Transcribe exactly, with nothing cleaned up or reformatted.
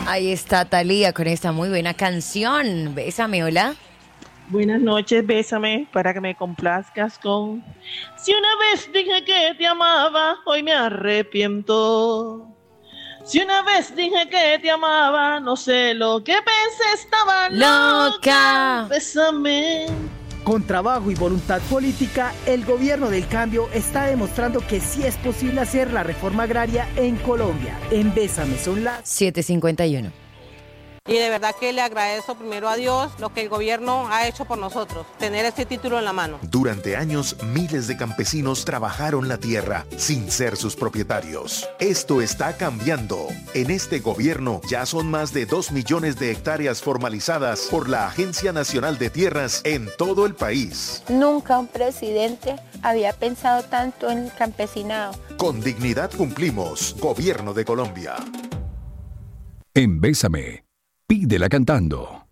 Ahí está Thalía con esta muy buena canción. Bésame, hola. Buenas noches, bésame para que me complazcas con... Si una vez dije que te amaba, hoy me arrepiento. Si una vez dije que te amaba, no sé lo que pensé, estaba loca. Loca. Bésame. Con trabajo y voluntad política, el gobierno del cambio está demostrando que sí es posible hacer la reforma agraria en Colombia. En Bésame son las siete cincuenta y uno. Y de verdad que le agradezco primero a Dios lo que el gobierno ha hecho por nosotros, tener este título en la mano. Durante años, miles de campesinos trabajaron la tierra sin ser sus propietarios. Esto está cambiando. En este gobierno ya son más de dos millones de hectáreas formalizadas por la Agencia Nacional de Tierras en todo el país. Nunca un presidente había pensado tanto en el campesinado. Con dignidad cumplimos. Gobierno de Colombia. En Bésame, pídela cantando.